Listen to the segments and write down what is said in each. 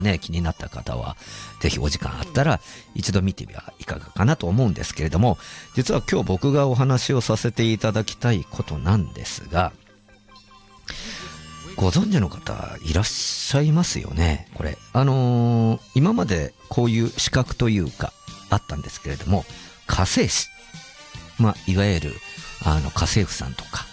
ね、気になった方はぜひお時間あったら一度見てみはいかがかなと思うんですけれども、実は今日僕がお話をさせていただきたいことなんですが、ご存知の方いらっしゃいますよね。これ今までこういう資格というかあったんですけれども、家政師、いわゆる家政婦さんとか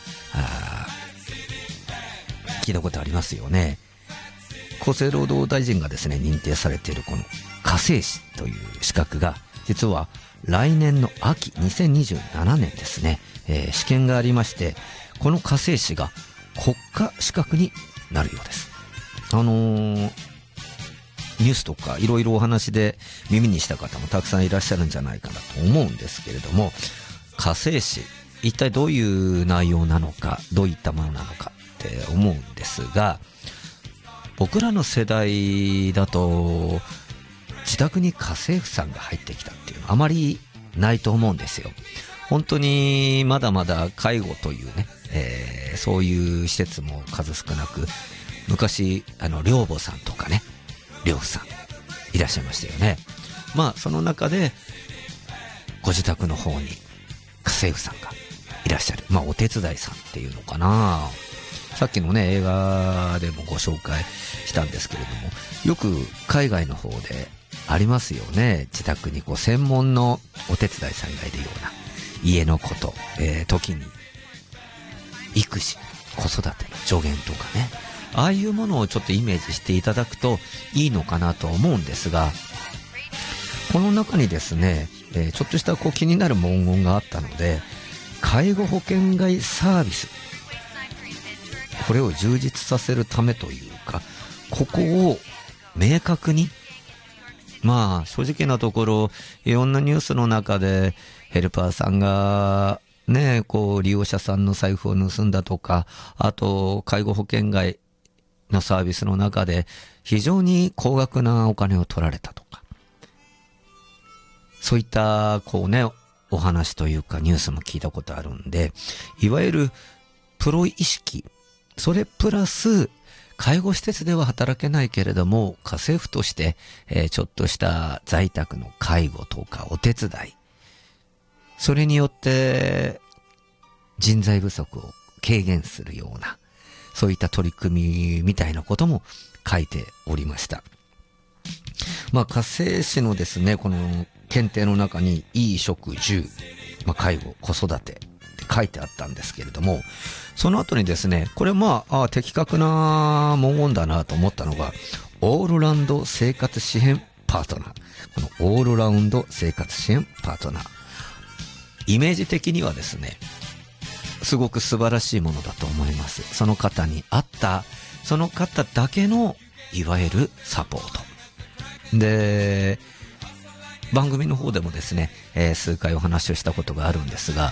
聞いたことありますよね。厚生労働大臣がですね認定されているこの家政師という資格が、実は来年の秋2027年ですね、試験がありまして、この家政師が国家資格になるようです。ニュースとかいろいろお話で耳にした方もたくさんいらっしゃるんじゃないかなと思うんですけれども、家政師一体どういう内容なのか、どういったものなのかって思うんですが、僕らの世代だと自宅に家政婦さんが入ってきたっていうのはあまりないと思うんですよ。本当にまだまだ介護というね、そういう施設も数少なく、昔寮母さんとかね、寮夫さんいらっしゃいましたよね。その中でご自宅の方に家政婦さんがいらっしゃる、お手伝いさんっていうのかな。さっきのね映画でもご紹介したんですけれども、よく海外の方でありますよね。自宅に専門のお手伝いさんがいるような家のこと、時に育児、子育ての助言とかね、ああいうものをちょっとイメージしていただくといいのかなと思うんですが、この中にですね、ちょっとした気になる文言があったので、介護保険外サービス、これを充実させるためというか、ここを明確に、正直なところいろんなニュースの中でヘルパーさんがね、利用者さんの財布を盗んだとか、あと介護保険外のサービスの中で非常に高額なお金を取られたとか、そういったお話というかニュースも聞いたことあるんで、いわゆるプロ意識、それプラス介護施設では働けないけれども家政婦として、ちょっとした在宅の介護とかお手伝い、それによって人材不足を軽減するような、そういった取り組みみたいなことも書いておりました。家政師のですね、この検定の中に衣食住、介護、子育てって書いてあったんですけれども、その後にですね、これ的確な文言だなと思ったのが、オールラウンド生活支援パートナー。このオールラウンド生活支援パートナー。イメージ的にはですね、すごく素晴らしいものだと思います。その方に合った、その方だけのいわゆるサポート。で、番組の方でもですね、数回お話をしたことがあるんですが、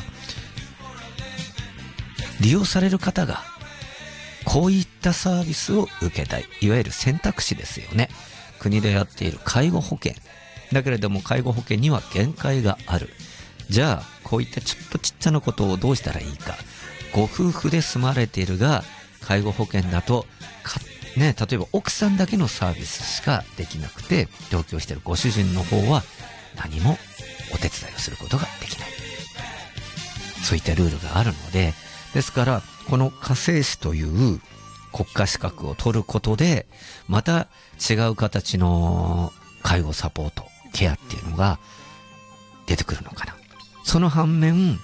利用される方がこういったサービスを受けたい、いわゆる選択肢ですよね。国でやっている介護保険だけれども、介護保険には限界がある。じゃあこういったちょっとちっちゃなことをどうしたらいいか。ご夫婦で住まれているが介護保険だと例えば奥さんだけのサービスしかできなくて、同居しているご主人の方は何もお手伝いをすることができない。そういったルールがあるので、ですからこの家政師という国家資格を取ることで、また違う形の介護サポートケアっていうのが出てくるのかな。その反面、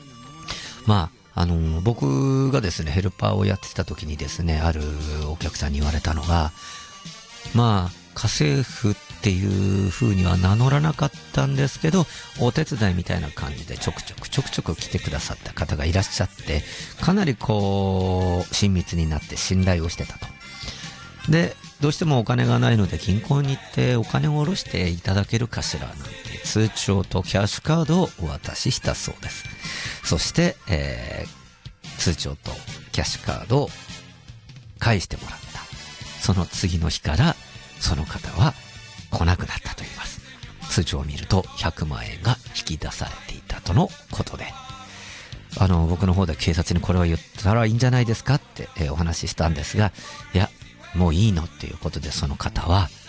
僕がですねヘルパーをやってた時にですね、あるお客さんに言われたのが、家政婦っていう風には名乗らなかったんですけど、お手伝いみたいな感じでちょくちょく来てくださった方がいらっしゃって、かなり親密になって信頼をしてたと。で、どうしてもお金がないので銀行に行ってお金を下ろしていただけるかしらなんて通帳とキャッシュカードをお渡ししたそうです。そして、通帳とキャッシュカードを返してもらった。その次の日からその方は来なくなったと言います。通帳を見ると100万円が引き出されていたとのことで、僕の方で警察にこれは言ったらいいんじゃないですかって、お話ししたんですが、いやもういいのっていうことで、その方は